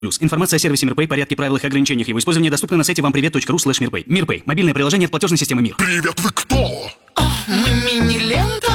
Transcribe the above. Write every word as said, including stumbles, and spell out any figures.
Плюс. Информация о сервисе Мирпэй, порядке, правилах и ограничениях его использования доступна на сайте вампривет.ру слэш Мирпэй. Мирпэй. Мобильное приложение от платежной системы Мир. Привет, вы кто? О, мы мини-лента.